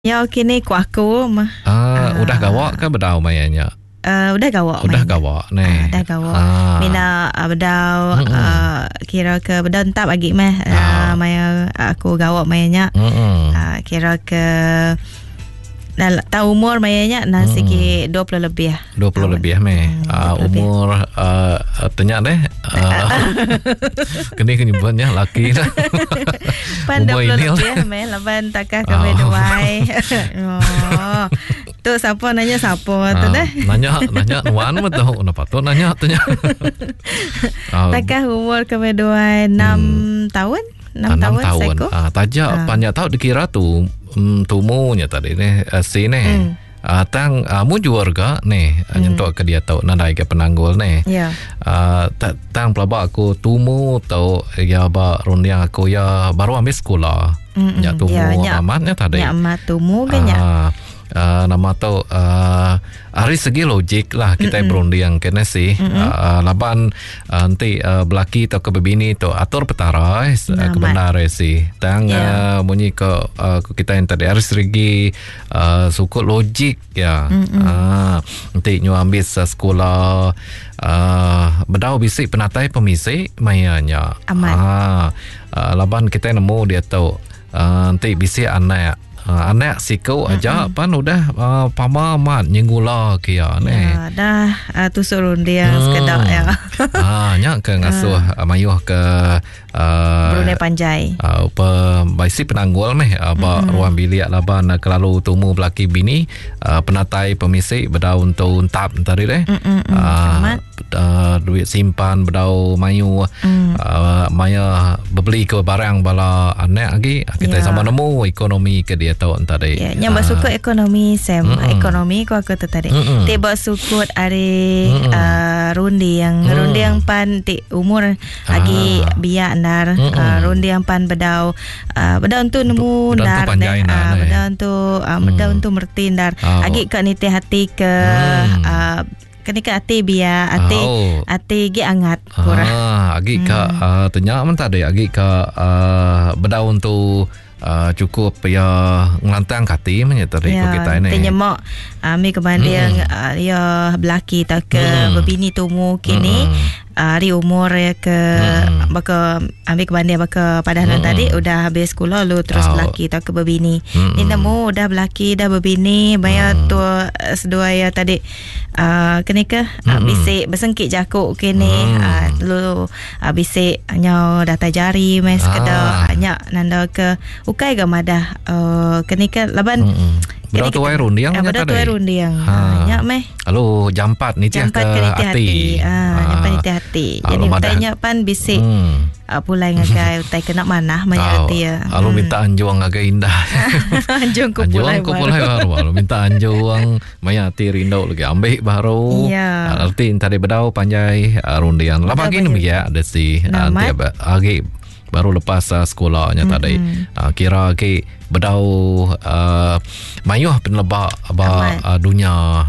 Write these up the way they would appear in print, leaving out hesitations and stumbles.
Ya kini ku aku mah. Udah gawak ke bedau mayanya? Udah gawak. Udah gawak nih. Dah gawak. Mina bedau kira ke bedau entap lagi mah. Maya aku gawak mayanya. Kira ke tahu umur mayanya segi 20 lebih. 20 lebih meh. Umur tanya deh. Kini kenyebutnya laki dah. Pan 20 lebih meh laban takah kami duai. Oh. Tu siapa nanya siapa tu dah. Nanya nuan betul. Kenapa tu nanya tanya. Takah umur kami duai 6 tahun. 6 tahun. Tajak banyak tahu dikira tu tumunya tadi ni si ni. Tang mu juga ni nyentuk ke dia tahu nadai ke penanggul ni. Ya. Tang pelabak aku tumu tahu ya ba rundiang aku ya baru ambil sekolah. Ya tumu amatnya tadi. Ya amat tumu ganya. Nama tu hari segi logik lah kita berunding kena sih laban nanti belaki atau kebebini tu atur petara kebenaran sih tang bunyi ke kita yang tadi hari segi suku logik ya nanti nyu ambil sekolah bedau bisik penatai pemisi mayanya laban kita nemu dia tu nanti bisik anak sikau aja pan udah pama mat nyengula kia ni. Ya, dah tusuk rundiang sekedar ya. Nyak ke ngasuh mayuh ke Brunei Panjai. Baisi penanggul meh ruang bilik laban kelalu tumu belaki bini penatai pemisi bedau untuk untap tadi deh. Duit simpan bedau mayu maya beli ke barang bala anak lagi kita sama nemu ekonomi ke dia tahu tadi. Ya, yang bersuku ekonomi Sam, ekonomi ku aku tu tadi. Tiba sukut ari rundiang pan ti umur lagi biak ndar rundiang pan bedau tu nemu ndar bedau tu merti ndar agi ke niti hati ke kenika ati biya ati gi angat kurang agi ka tanya man tadi agi ka bedaun tu cukup ya ngelantang kati menyetari kita ini tenyemak ami kebanding ya belaki tak ke bebini tumu kini hari umur ke baka ambil kebanding baka padanan tadi udah habis sekolah lu terus belaki tak ke bebini ni nemu udah belaki dah bebini bayar tu sedua ya tadi kenika bisik bersengkit jakuk kini lu bisik hanya data jari mes kada hanya nanda ke ukai gamadah kenika laban Berapa tuai rundiang berapa tuai rundiang nyak meh halo jampat ni tiah ke hati jampat ni tiah hati jadi tanya pan bisik pulai ngagai utai kena manah maya dia halo minta anjuang agak indah anjuang ku pulai baru halo minta anjuang maya hati rindau lagi ambil baru arti tadi bedau panjai rundiang lah pagi ni ya ada si tiap agi baru lepas sekolahnya tadi kira ke bedau mayuh penlebak dunia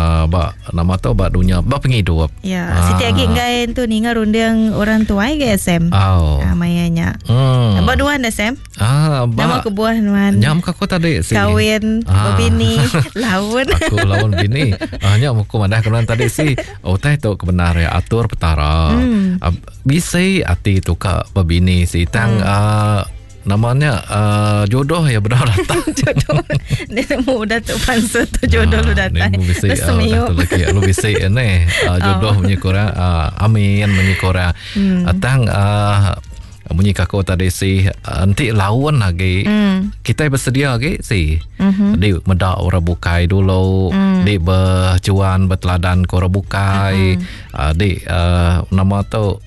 nama tu dunia penghidup ya siti agi ngai tu ninga rundiang orang tua ke SM mayanya duan SM nama kebuah nuan nyam aku tadi si kawin bini lawan aku lawan bini nyam aku madah kenan tadi si teh tu kebenaran atur petara bisa ati tu ka bini si tang namanya jodoh ya benar datang jodoh ni mu dah tu pansu tu jodoh lu datang lu lagi lu bisa ni jodoh menyikora amin menyikora datang bunyi kakak tadi si nanti lawan lagi kita bersedia lagi si di medak orang bukai dulu di bercuan berteladan orang bukai di nama tu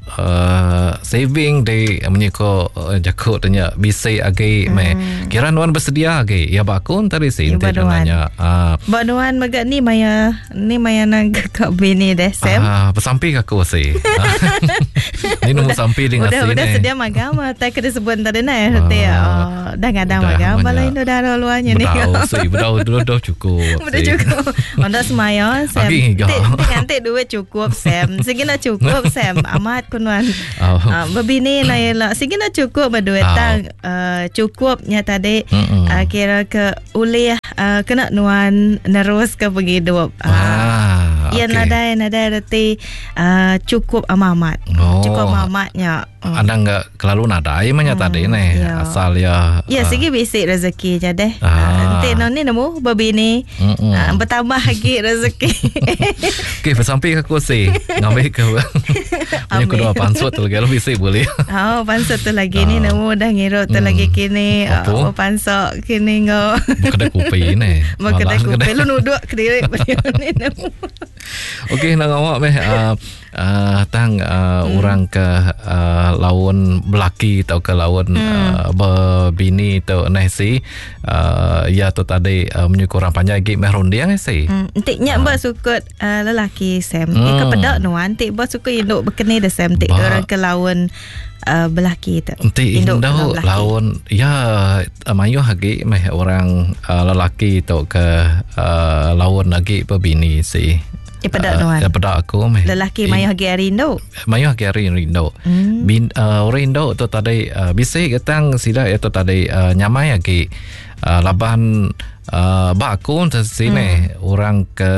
saving di menyiko jakut tanya bisa lagi kira nuan bersedia lagi ya bakun tadi si nanti nanya banuan magak ni maya nang kakak bini deh Sam pesampi kakak si ni nombor sampi dengan si udah sedia agama tak kena sebut tadi nah dah ngadang agama lain dah luarnya ni. Bedau cukup. Bedau cukup. Onda semaya Sam. Nanti duit cukup Sam. Segi nak cukup Sam. Amat kunuan. Berbini na yela. Segi nak cukup berduit tang cukupnya tadi kira ke ulih kena nuan nerus ke begitu. Ya nadai reti cukup amat. Cukup amatnya. Anda enggak kelalu nadai manya tadi nih asal ya. Ya segi bisik rezeki je deh. Nanti noni nemu berbini bertambah lagi rezeki. Okey, bersampai ke kursi ngambil ke punya kedua pansut tu kalau bisik boleh. Pansut tu lagi ni nemu dah ngirut tu lagi kini pansok kini ngau. Kedai kopi ni. Kedai kopi lu nuduk kediri ni nemu. Okey, nak awak meh tang orang ke lawan belaki atau ke lawan berbini atau nasi ya tu tadi menyukurang panjang gig meh rundiang si. Tiknya ba sukut lelaki Sam. Ika pedak nuan tik ba sukut induk berkeni de Sam tik orang ke lawan belaki tu. Induk lawan ya mayu hagi meh orang lelaki tu ke lawan lagi berbini si. Pedak nuan. Pedak aku meh. Lelaki mayu hagi arindo. Mayu hagi arindo. Orindo tu tadi bisik ketang sida itu tadi nyamai hagi laban bakun sini orang ke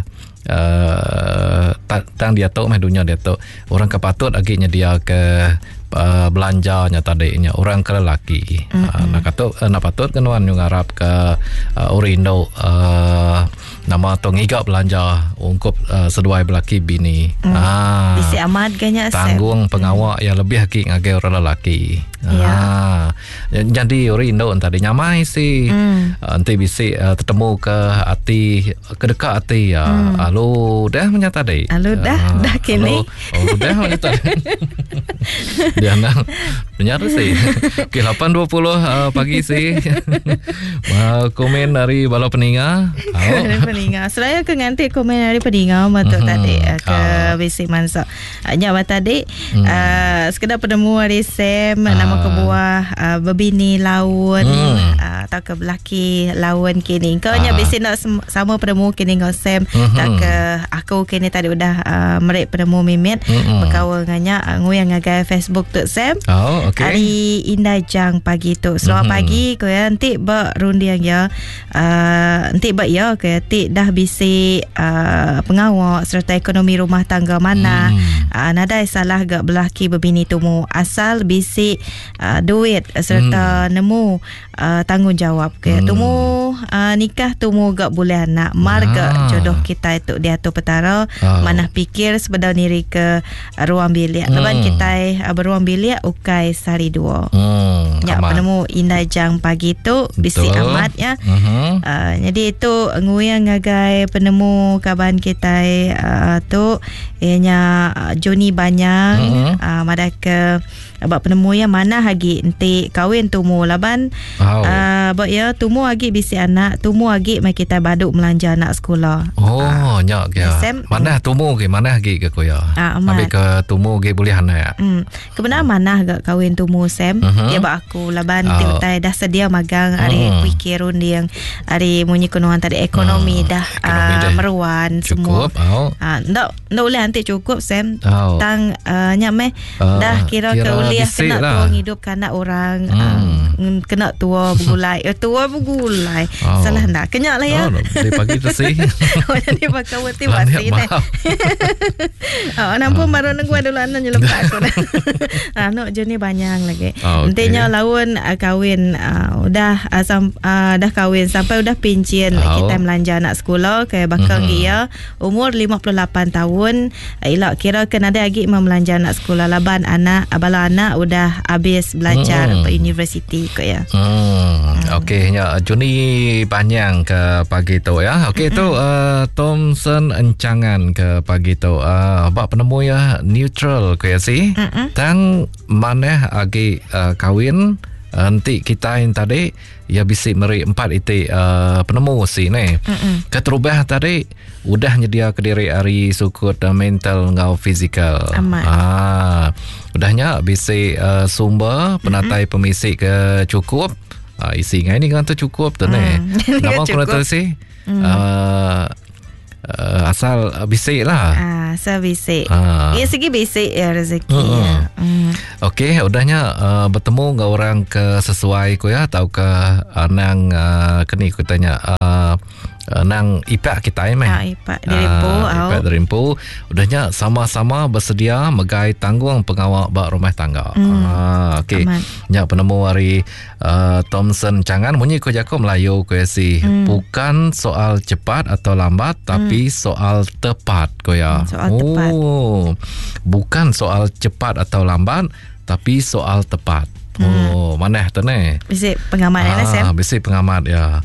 tang dia tu meh dunia dia tu orang ke patut aginya dia ke belanjanya tadinya orang ke lelaki nak patut kenuan yang Arab ke Orindo nama tu ngigap belanja ungkup seduai belaki bini bisi amat ganya tanggung pengawak yang lebih hakik ngagai orang lelaki jadi Orindo tadi nyamai si nanti bisi tertemu ke hati kedekat hati alu dah menyata deh dah kini dah menyata dia nak benar sih. Okey 8.20 pagi sih. Komen dari bala peninga. Dari peninga. Saya ke nganti komen dari peninga betul tadi ke bisi mansa. Nyawa tadi sekedar penemu hari Sam nama kebuah berbini lawan atau ke belaki lawan kini. Kau nya bisi nak sama penemu kini kau Sam tak ke aku kini tadi udah merek penemu mimit berkawan nganya nguyang ngagai Facebook tu Sam. Hari Indah Jang pagi tu. Selamat pagi ko ya. Nanti ba rundiang ya. Nanti ba ya ko ya. Nanti dah bisi pengawak serta ekonomi rumah tangga mana. Nadai salah gak belaki berbini tumu. Asal bisi duit serta nemu tanggungjawab ko ya. Tumu nikah tumu gak boleh anak. Marga jodoh kita itu dia tu petara. Mana pikir sebedau niri ke ruang bilik. Leban kita beruang bilik ukai sari dua. Ya penemu Indah Jang pagi tu bisi amat ya. Jadi itu nguyang ngagai penemu kaban kita tu ianya Joni Banyang madak ke abak penemu ya mana hagi nanti kahwin tumu laban abak ya tumu hagi bisi anak tumu hagi mai kita baduk melanja anak sekolah. Nyak ya. Mana tumu ke mana hagi ke koya. Habis ke tumu ke boleh anak ya. Kebenar mana agak kahwin tumu Sam dia bak aku laban tiutai dah sedia magang hari pikirun dia hari munyi kunuan tadi ekonomi dah meruan semua ndak boleh nanti cukup Sam tang nyak meh dah kira ke uliah kena tua hidup kanak orang kena tua bergulai salah ndak kenyak lah ya dari pagi tu sih jadi bakal wati wasin nampak baru nenggu dulu anak nyelepak aku no Joni Banyang lagi. Intinya lawan kahwin dah kahwin sampai udah pincin kita melanja anak sekolah kayak bakal dia umur 58 tahun ilak kira kena ada lagi melanja anak sekolah laban anak abala anak udah habis belajar ke universiti ko ya. Okey nya Joni Banyang ke pagi tu ya. Okey tu Thomson Encangan ke pagi tu bak penemu ya neutral ko ya si. Tang mana agi kahwin nanti kita yang tadi ya bisi meri 4 iti penemu si ne. Keterubah tadi udah nyedia ke diri ari sukut mental ngau fizikal. Udahnya bisi sumber penatai pemisi ke cukup. Isi ngai ni kan tu cukup tu ne. Nama aku nak sih. Asal basic lah. Asal basic. Ya segi basic ya rezeki. Okey, udahnya bertemu dengan orang ke sesuai ko ya atau ke nang keni ku tanya nang ipak kita ipak dari Rimpo. Udahnya sama-sama bersedia megai tanggung pengawal bak rumah tangga. Okey. Nya penemu hari Thomson Changan bunyi ko jako Melayu ko si. Bukan soal cepat atau lambat tapi soal tepat ko ya. Tepat. Bukan soal cepat atau lambat tapi soal tepat. Mana tu ne? Bisi pengamat Sam. Bisi pengamat ya.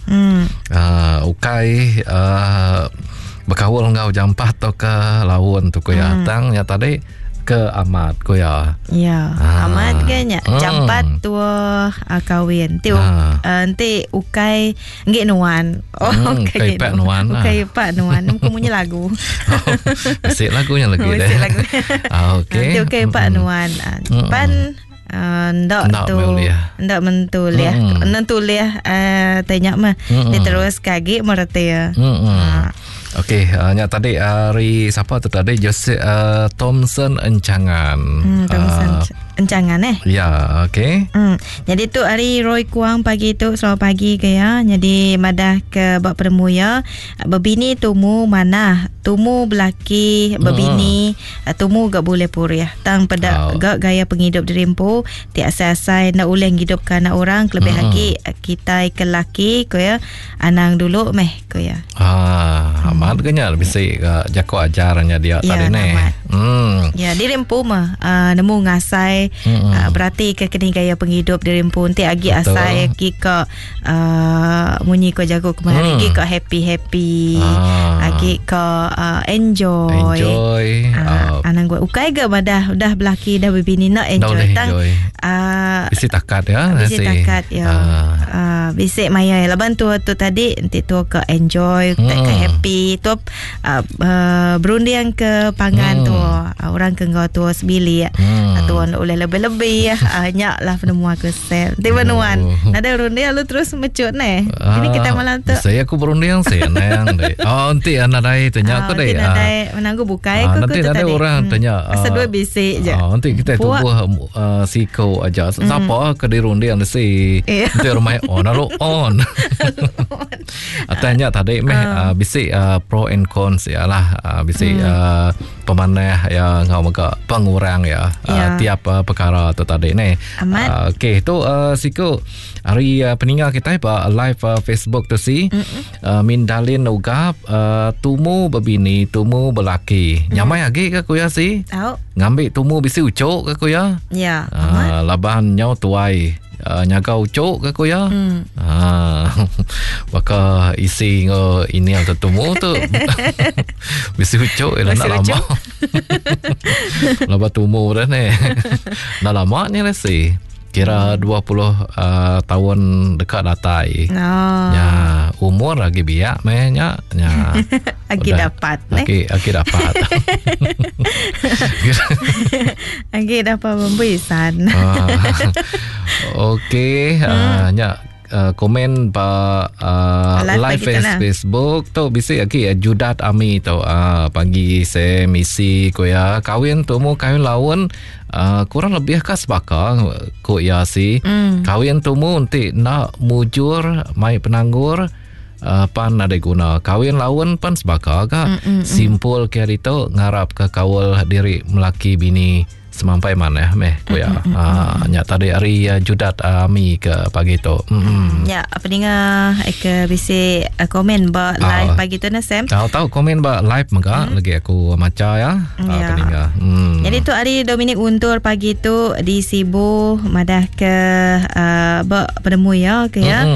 Ukai berkawal ngau jam 4 atau ke lawan tu ko ya. Tang ya tadi ke amat ko ya. Ya, amat kayaknya jam 4 tu kawin. Tu nanti ukai ngik nuan. Ukai pak nuan. Ukai pak nuan. Kemunya lagu. Bisi lagunya lagi deh. Okey. Nanti ukai pak nuan. Pan ndak mentuliah tanya mah dia terus kaki mereti ya. Okey, nya tadi hari siapa tu tadi Thomson Encangan. Thomson Encangan Ya, okey. Jadi tu hari Roy Kuang pagi tu selamat pagi ke ya. Jadi madah ke bab peremu ya. Bebini tumu mana? Tumu belaki bebini tumu gak boleh purih. Tang pada gak gaya penghidup di Rimpo ti asai-asai nak uleng hidup kana orang lebih lagi kita ke laki ko ya. Anang dulu meh ko ya. Amat kenya bisa jako ajarannya dia tadi ne. Ya di Rimpo mah nemu ngasai berarti ke kini gaya penghidup di Rimpo nanti agi asai agi ke munyi ko jago kemana agi ke happy agi ke enjoy. Anang gue ukai ke madah udah belaki dah bebini nak enjoy tang bisi takat ya. Bisi takat ya. Bisi maya laban tu tadi nanti tu ke enjoy ke happy tu berunding ke pangan tu orang ke ngau tu sebili tu oleh lebih-lebih nyak lah penemu aku sel nanti benuan ada berunding lu terus mecut ne ini kita malam tu saya aku berunding saya nang deh nanti anadai tanya aku deh menanggu bukai aku nanti ada orang tanya sedua bisi je nanti kita tubuh siko aja siapa ke dirunding si nanti rumah lalu on tanya tadi bisi pro and cons ya lah bisi pemanah ya ngau maka pengurang ya tiap perkara tu tadi ni. Okey tu siko hari peninggal kita live Facebook tu si Mindalin ugap tumu bebini tumu belaki nyamai lagi ke kuya si ngambil tumu bisi ucok ke kuya ya laban nyau tuai nyaga ucok ke kuya maka isi ini yang tertumu tu bisi ucok nak lama laba tumu dah ni dah lama ni resi kira 20 tahun dekat datai. Ya, umur lagi biak mehnya nya. Lagi dapat lagi dapat. Lagi dapat membisan. Okey, nya komen ba live Facebook tu bisi lagi Judat Ami tu pagi saya misi ko ya kawin tu mu kawin lawan kurang lebih kas baka ko ya si kawin tu mu nanti nak mujur mai penanggur pan ada guna kawin lawan pan sebaka ka simpul kaya itu ngarap ke kawal diri melaki bini semampai mana meh kuya nya tadi hari Judat Ami ke pagi tu ya apa dengar ke bisi komen ba live pagi tu na Sam tahu komen ba live maka lagi aku maca ya apa dengar jadi tu hari Dominic Untur pagi tu di Sibu madah ke ba penemu ya ke ya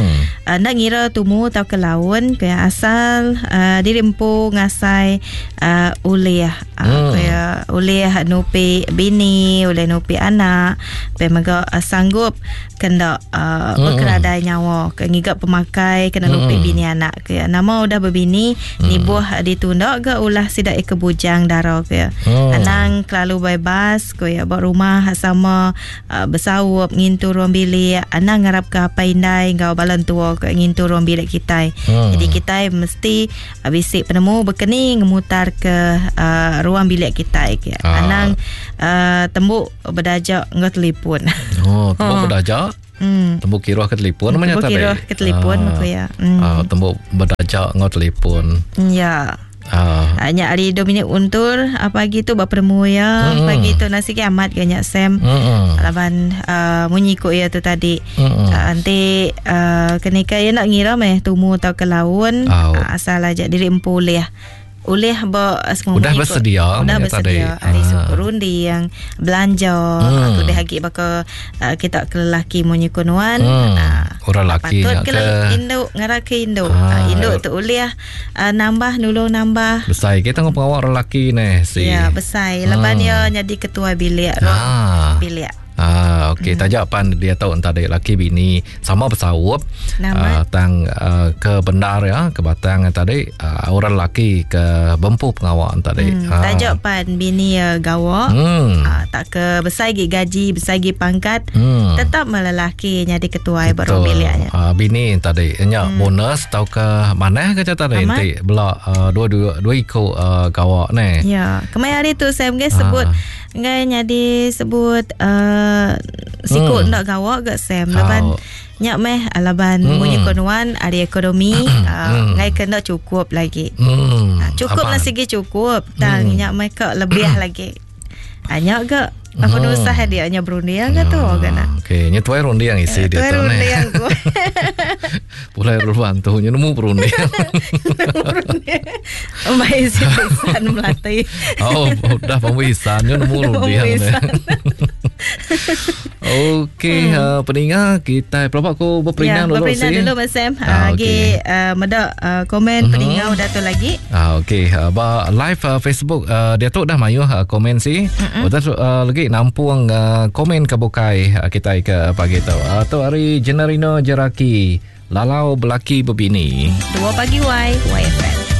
nak ngira tumu tau ke laun kaya asal dirempu ngasai uleh kaya uleh nupi bini uleh nupi anak pemaga sanggup kena berkeradai nyawa ngigap pemakai kena nupi bini anak kaya nama udah berbini nibuh ditunda ke ulah sidak kebujang daro kaya anang kelalu bebas kaya buat rumah sama bersawap ngintu ruang bilik anang ngarap ke apa indai ngau balan tua ke ngintu ruang bilik kita jadi kita mesti bisik penemu berkening memutar ke ruang bilik kita kaya anang tembuk berdajak ngau telefon tembuk berdajak tembuk kira ke telefon namanya tadi. Tembuk kira ke telefon ya. Tembuk berdajak ngau telefon. Ya. Hanya hari Dominik Untur pagi tu berpermu ya pagi tu nasi kiamat ganyak Sam laban munyiko ya tu tadi nanti kenika ya nak ngira meh tumu tau ke laun asal aja diri empu oleh semua udah bersedia hari rundi yang belanja aku dah hagi baka kita kelelaki menyukunuan orang laki patut ke induk ngara ke induk induk tu oleh nambah nulung nambah besai kita ngomong awak orang laki ni ya besai lepas dia jadi ketua bilik bilik okey tajak pan dia tahu entah dia laki bini sama bersawap tang ke bendar ya ke batang tadi orang laki ke bempu pengawak tadi tajak pan bini gawa tak ke besar gaji besar pangkat tetap melelaki jadi ketua baru biliknya bini tadi nya bonus tahu ke mana ke tadi nanti belak dua ikut gawa ni ya kemarin hari tu saya sebut ngai jadi sebut sikut nak gawa gak Sam laban nyak meh alaban punya konuan ada ekonomi ngai kena cukup lagi cukup lah segi cukup tang nyak meh ke lebih lagi nyak gak apa usah dia nya Brunei yang tu kan okey nya tuai rundi yang isi dia tu rundi yang ku pulai bantu nya nemu Brunei mai sisan melatih dah pembisan nya nemu rundi yang okey pendengar kita pelapak ko berperindah dulu berperindah dulu Mas Sam lagi medak komen pendengar udah tu lagi okey ba live Facebook dia tu dah mayu komen si udah lagi nampung komen ke bukai kita ke pagi tu atau hari Jenarino Jeraki Lalau Belaki Berbini 2 pagi YFM